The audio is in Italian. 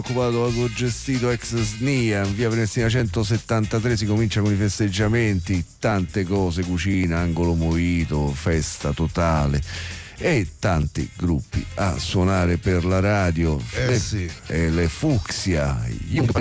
occupato, avevo gestito ex SNIA, via Prenestina 173 si comincia con i festeggiamenti, tante cose, cucina, angolo movito, festa totale e tanti gruppi a suonare per la radio, sì. le Fucsia,